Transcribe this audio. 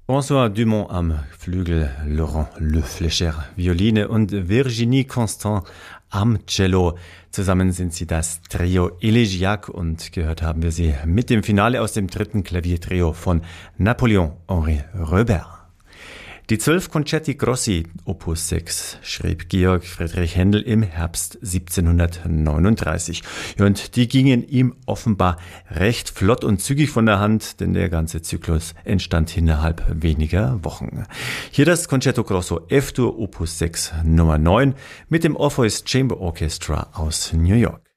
François Dumont am Flügel, Laurent Le Fleischer Violine und Virginie Constant am Cello. Zusammen sind sie das Trio Elegiac und gehört haben wir sie mit dem Finale aus dem dritten Klaviertrio von Napoleon Henri Reber. Die 12 Concerti Grossi, Opus 6, schrieb Georg Friedrich Händel im Herbst 1739. Und die gingen ihm offenbar recht flott und zügig von der Hand, denn der ganze Zyklus entstand innerhalb weniger Wochen. Hier das Concerto Grosso F-Dur, Opus 6, Nummer 9, mit dem Orpheus Chamber Orchestra aus New York.